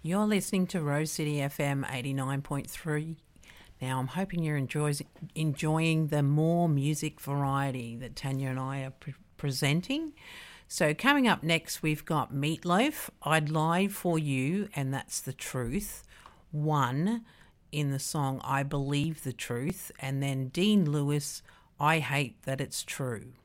You're listening to Rose City FM 89.3. Now, I'm hoping you're enjoying the more music variety that Tanya and I are presenting. So coming up next, we've got Meatloaf, I'd Lie For You, and That's the Truth. One in the song I Believe the Truth. And then Dean Lewis, I Hate That It's True.